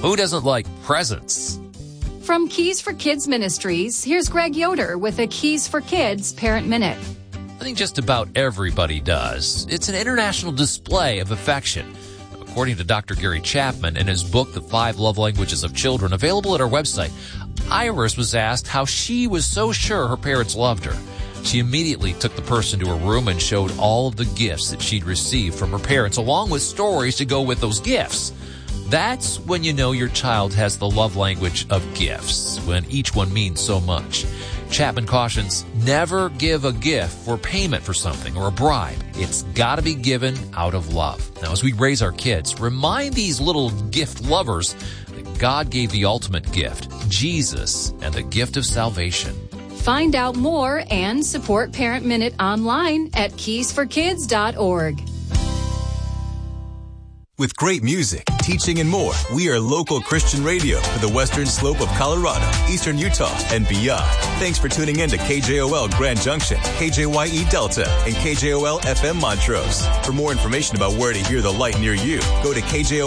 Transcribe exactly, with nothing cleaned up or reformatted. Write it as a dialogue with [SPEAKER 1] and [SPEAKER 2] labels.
[SPEAKER 1] Who doesn't like presents?
[SPEAKER 2] From Keys for Kids Ministries, here's Greg Yoder with a Keys for Kids Parent Minute.
[SPEAKER 1] I think just about everybody does. It's an international display of affection. According to Doctor Gary Chapman in his book, The Five Love Languages of Children, available at our website, Iris was asked how she was so sure her parents loved her. She immediately took the person to her room and showed all of the gifts that she'd received from her parents, along with stories to go with those gifts. That's when you know your child has the love language of gifts, when each one means so much. Chapman cautions, never give a gift for payment for something or a bribe. It's got to be given out of love. Now, as we raise our kids, remind these little gift lovers that God gave the ultimate gift, Jesus, and the gift of salvation.
[SPEAKER 2] Find out more and support Parent Minute online at keys for kids dot org.
[SPEAKER 3] With great music, teaching, and more, we are local Christian radio for the western slope of Colorado, eastern Utah, and beyond. Thanks for tuning in to K J O L Grand Junction, K J Y E Delta, and K J O L F M Montrose. For more information about where to hear the light near you, go to K J O L.